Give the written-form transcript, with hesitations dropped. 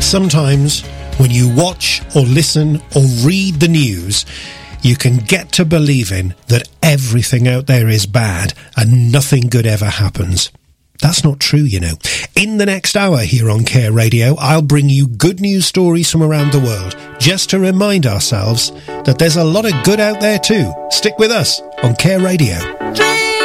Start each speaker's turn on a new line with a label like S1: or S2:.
S1: Sometimes, when you watch or listen or read the news, you can get to believing that everything out there is bad and nothing good ever happens. That's not true, you know. In the next hour here on Care Radio, I'll bring you good news stories from around the world, just to remind ourselves that there's a lot of good out there too. Stick with us on Care Radio.